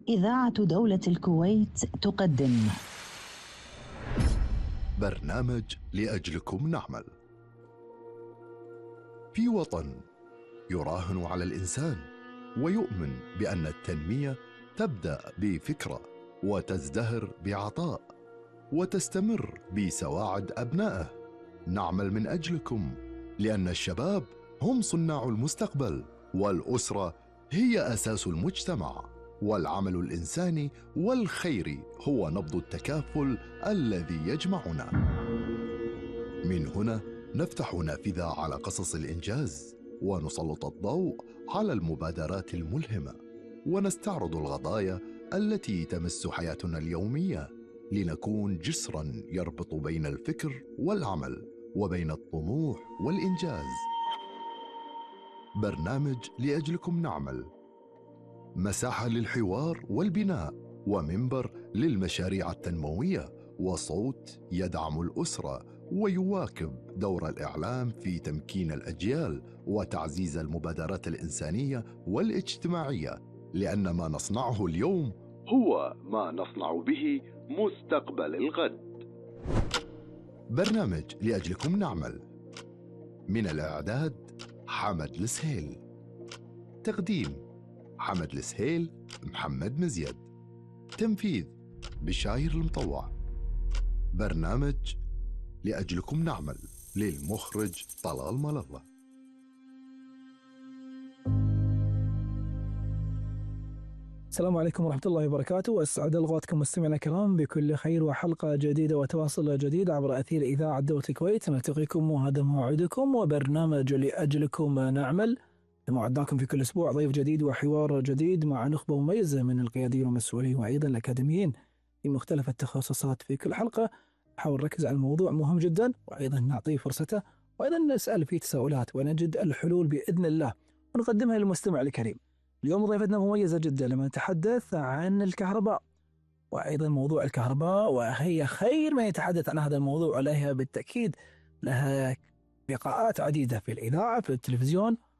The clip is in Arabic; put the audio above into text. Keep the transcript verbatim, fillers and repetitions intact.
إذاعة دولة الكويت تقدم برنامج لأجلكم نعمل. في وطن يراهن على الإنسان ويؤمن بأن التنمية تبدأ بفكرة وتزدهر بعطاء وتستمر بسواعد أبنائه، نعمل من أجلكم لأن الشباب هم صناع المستقبل، والأسرة هي أساس المجتمع، والعمل الإنساني والخيري هو نبض التكافل الذي يجمعنا. من هنا نفتح نافذة على قصص الإنجاز، ونسلط الضوء على المبادرات الملهمة، ونستعرض القضايا التي تمس حياتنا اليومية، لنكون جسراً يربط بين الفكر والعمل وبين الطموح والإنجاز. برنامج لأجلكم نعمل، مساحة للحوار والبناء، ومنبر للمشاريع التنموية، وصوت يدعم الأسرة ويواكب دور الإعلام في تمكين الأجيال وتعزيز المبادرات الإنسانية والاجتماعية، لأن ما نصنعه اليوم هو ما نصنع به مستقبل الغد. برنامج لأجلكم نعمل، من الإعداد حمد السهيل، تقديم حمد السهيل، محمد مزيد، تنفيذ بشاير المطوع. برنامج لأجلكم نعمل للمخرج طلال ملظة. السلام عليكم ورحمة الله وبركاته، وأسعد أوقاتكم مستمعينا الكرام بكل خير وحلقة جديدة وتواصل جديد عبر أثير إذاعة دولة الكويت. نلتقيكم وهذا موعدكم وبرنامج لأجلكم نعمل. موعدناكم في كل أسبوع ضيف جديد وحوار جديد مع نخبة مميزة من القياديين والمسؤولين وأيضا الأكاديميين في مختلف التخصصات. في كل حلقة نحاول نركز على موضوع مهم جدا، وأيضا نعطيه فرصته، وأيضا نسأل فيه تساؤلات ونجد الحلول بإذن الله ونقدمها للمستمع الكريم. اليوم ضيفتنا مميزة جدا لما نتحدث عن الكهرباء، وأيضا موضوع الكهرباء، وهي خير من يتحدث عن هذا الموضوع، ولها بالتأكيد لها لقاءات عديدة في الإذاعة في التلفزيون